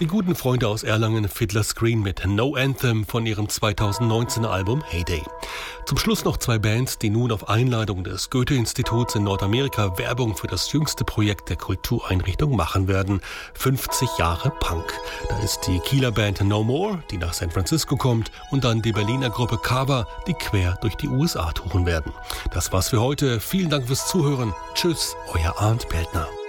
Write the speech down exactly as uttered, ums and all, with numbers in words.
Die guten Freunde aus Erlangen, Fiddler's Green mit No Anthem von ihrem zweitausendneunzehner Album Heyday. Zum Schluss noch zwei Bands, die nun auf Einladung des Goethe-Instituts in Nordamerika Werbung für das jüngste Projekt der Kultureinrichtung machen werden. fünfzig Jahre Punk. Da ist die Kieler Band No More, die nach San Francisco kommt, und dann die Berliner Gruppe Kava, die quer durch die U S A touren werden. Das war's für heute. Vielen Dank fürs Zuhören. Tschüss, euer Arndt Peltner.